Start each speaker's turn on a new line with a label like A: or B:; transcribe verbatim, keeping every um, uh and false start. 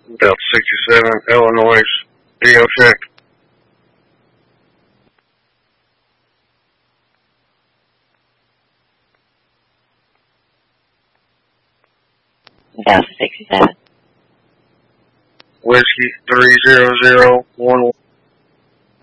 A: Delta sixty-seven, Illinois, D O check.
B: Delta sixty-seven.
A: Whiskey three zero zero one one.